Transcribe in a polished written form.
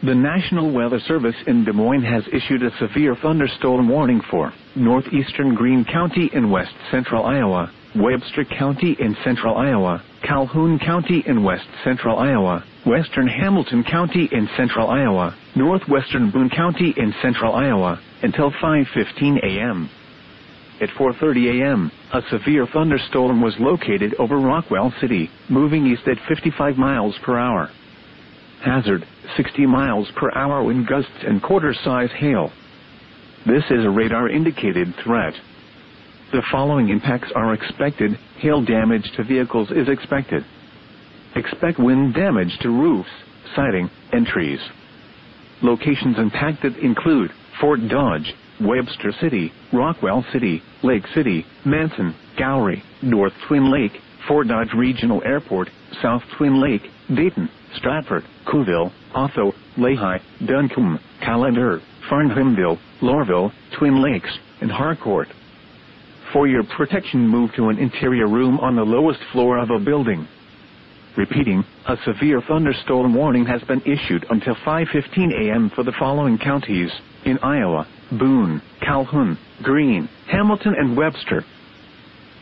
The National Weather Service in Des Moines has issued a severe thunderstorm warning for northeastern Greene County in west central Iowa, Webster County in central Iowa, Calhoun County in west central Iowa, western Hamilton County in central Iowa, northwestern Boone County in central Iowa, until 5:15 a.m. At 4:30 a.m., a severe thunderstorm was located over Rockwell City, moving east at 55 miles per hour. Hazard, 60 miles per hour wind gusts and quarter-size hail. This is a radar-indicated threat. The following impacts are expected. Hail damage to vehicles is expected. Expect wind damage to roofs, siding, and trees. Locations impacted include Fort Dodge, Webster City, Rockwell City, Lake City, Manson, Gowrie, North Twin Lake, Fort Dodge Regional Airport, South Twin Lake, Dayton, Stratford, Couville, Otho, Lehi, Duncombe, Callander, Farnhamville, Lorville, Twin Lakes, and Harcourt. For your protection, move to an interior room on the lowest floor of a building. Repeating, a severe thunderstorm warning has been issued until 5:15 a.m. for the following counties in Iowa: Boone, Calhoun, Greene, Hamilton, and Webster.